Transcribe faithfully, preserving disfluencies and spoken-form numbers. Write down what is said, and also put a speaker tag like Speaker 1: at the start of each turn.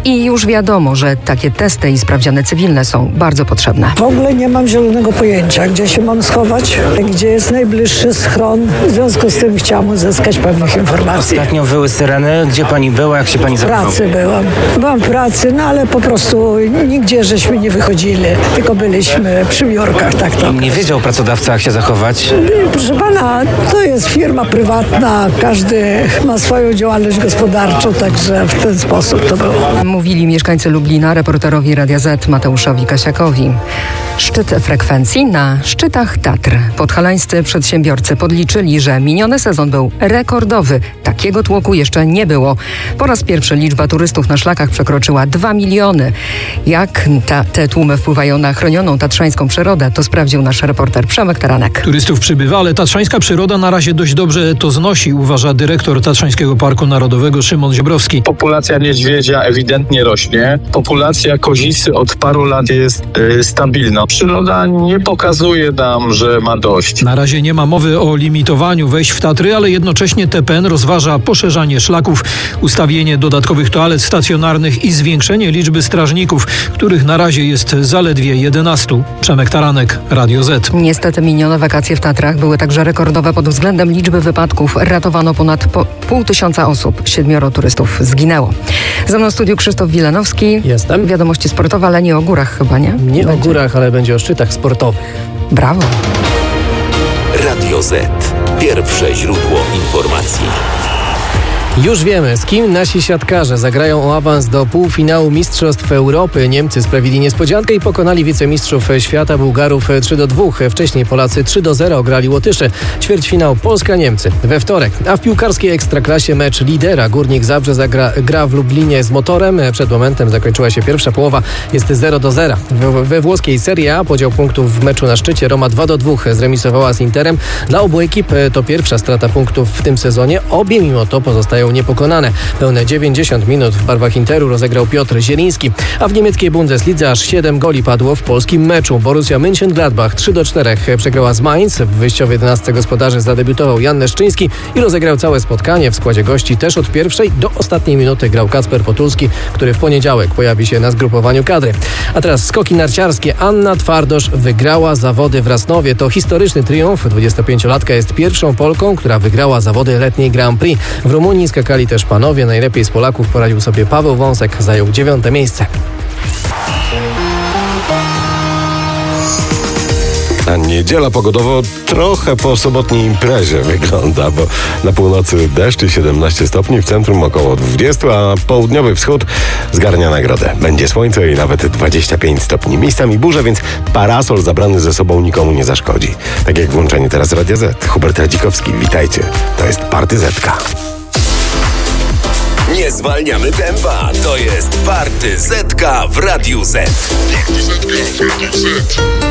Speaker 1: I już wiadomo, że takie testy i sprawdziany cywilne są bardzo potrzebne.
Speaker 2: W ogóle nie mam zielonego pojęcia, gdzie się mam schować, gdzie jest najbliższy schron. W związku z tym chciałam uzyskać pewnych informacji.
Speaker 3: Ostatnio były syreny. Gdzie pani była? Jak się pani
Speaker 2: W
Speaker 3: zachowała?
Speaker 2: pracy byłam. Byłam w pracy, no ale po prostu nigdzie żeśmy nie wychodzili, tylko byliśmy przy biurkach, tak to.
Speaker 3: Nie wiedział pracodawca, jak się zachować.
Speaker 2: Proszę pana, to jest firma prywatna, każdy ma swoją działalność gospodarczą, także w ten sposób to było.
Speaker 1: Mówili mieszkańcy Lublina reporterowi Radia Z Mateuszowi Kasiakowi. Szczyt frekwencji na szczytach Tatr. Podhalańscy przedsiębiorcy podliczyli, że miniony sezon był rekordowy. Takiego tłoku jeszcze nie było. Po raz pierwszy liczba turystów na szlakach przekroczyła dwa miliony. Jak ta, te tłumy wpływają na chronioną tatrzańską przyrodę, to sprawdził nasz reporter Przemek Taranek.
Speaker 4: Turystów przybywa, ale tatrzańska przyroda na razie dość dobrze to znosi, uważa dyrektor Tatrzańskiego Parku Narodowego Szymon Ziobrowski.
Speaker 5: Populacja niedźwiedzia ewidentnie rośnie. Populacja kozicy od paru lat jest y, stabilna. Przyroda nie pokazuje nam, że ma dość.
Speaker 4: Na razie nie ma mowy o limitowaniu wejść w Tatry, ale jednocześnie T P N rozważa poszerzanie szlaków, ustawienie dodatkowych toalet stacjonarnych i zwiększenie liczby strażników, których na razie jest zaledwie jedenastu. Przemek Taranek, Radio Z.
Speaker 1: Niestety minione wakacje w Tatrach były także rekordowe pod względem liczby wypadków. Ratowano ponad po pół tysiąca osób. Siedmioro turystów zginęło. Ze mną w studiu Krzysztof Wilanowski.
Speaker 6: Jestem.
Speaker 1: Wiadomości sportowe, ale nie o górach chyba, nie?
Speaker 6: Nie
Speaker 1: Będzie.
Speaker 6: o górach, ale będzie o szczytach sportowych.
Speaker 1: Brawo.
Speaker 7: Radio Z. Pierwsze źródło informacji.
Speaker 6: Już wiemy, z kim nasi siatkarze zagrają o awans do półfinału Mistrzostw Europy. Niemcy sprawili niespodziankę i pokonali wicemistrzów świata Bułgarów trzy do dwóch. Wcześniej Polacy trzy do zera ograli Łotyszy. Ćwierćfinał Polska-Niemcy we wtorek. A w piłkarskiej Ekstraklasie mecz lidera. Górnik Zabrze zagra, gra w Lublinie z Motorem. Przed momentem zakończyła się pierwsza połowa. Jest zero do zera. We, we włoskiej Serie A podział punktów w meczu na szczycie. Roma dwa do dwóch zremisowała z Interem. Dla obu ekip to pierwsza strata punktów w tym sezonie. Obie mimo to pozostają niepokonane. Pełne dziewięćdziesiąt minut w barwach Interu rozegrał Piotr Zieliński, a w niemieckiej Bundeslidze aż siedem goli padło w polskim meczu. Borussia Mönchengladbach trzy do czterech przegrała z Mainz. W wyjściowej jedenastce gospodarzy zadebiutował Jan Leszczyński i rozegrał całe spotkanie. W składzie gości też od pierwszej do ostatniej minuty grał Kacper Potulski, który w poniedziałek pojawi się na zgrupowaniu kadry. A teraz skoki narciarskie. Anna Twardosz wygrała zawody w Rasnowie. To historyczny triumf. dwudziestopięciolatka jest pierwszą Polką, która wygrała zawody letniej Grand Prix. W Rumunii skakali też panowie. Najlepiej z Polaków poradził sobie Paweł Wąsek, zajął dziewiąte miejsce.
Speaker 8: A niedziela pogodowo trochę po sobotniej imprezie wygląda, bo na północy deszcz i siedemnaście stopni, w centrum około dwadzieścia, a południowy wschód zgarnia nagrodę. Będzie słońce i nawet dwadzieścia pięć stopni. Miejscami burze, więc parasol zabrany ze sobą nikomu nie zaszkodzi. Tak jak włączenie teraz Radia Z. Hubert Radzikowski, witajcie. To jest Party Zetka.
Speaker 7: Nie zwalniamy tempa. To jest Party Zetka w Radiu Z.
Speaker 9: Party Zetka w Radiu Z.